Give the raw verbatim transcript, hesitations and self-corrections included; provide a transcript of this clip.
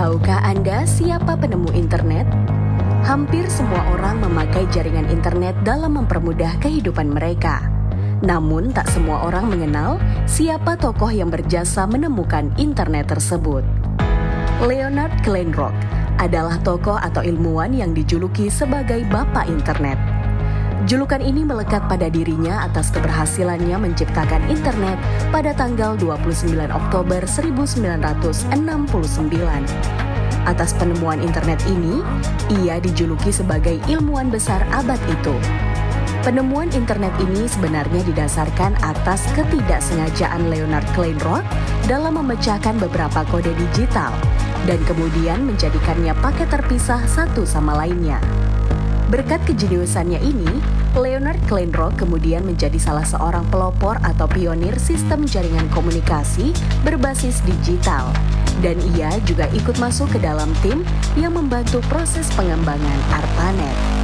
Tahukah Anda siapa penemu internet? Hampir semua orang memakai jaringan internet dalam mempermudah kehidupan mereka. Namun tak semua orang mengenal siapa tokoh yang berjasa menemukan internet tersebut. Leonard Kleinrock adalah tokoh atau ilmuwan yang dijuluki sebagai Bapak Internet. Julukan ini melekat pada dirinya atas keberhasilannya menciptakan internet pada tanggal dua puluh sembilan Oktober seribu sembilan ratus enam puluh sembilan. Atas penemuan internet ini, ia dijuluki sebagai ilmuwan besar abad itu. Penemuan internet ini sebenarnya didasarkan atas ketidaksengajaan Leonard Kleinrock dalam memecahkan beberapa kode digital dan kemudian menjadikannya paket terpisah satu sama lainnya. Berkat kejeniusannya ini, Leonard Kleinrock kemudian menjadi salah seorang pelopor atau pionir sistem jaringan komunikasi berbasis digital. Dan ia juga ikut masuk ke dalam tim yang membantu proses pengembangan ARPANET.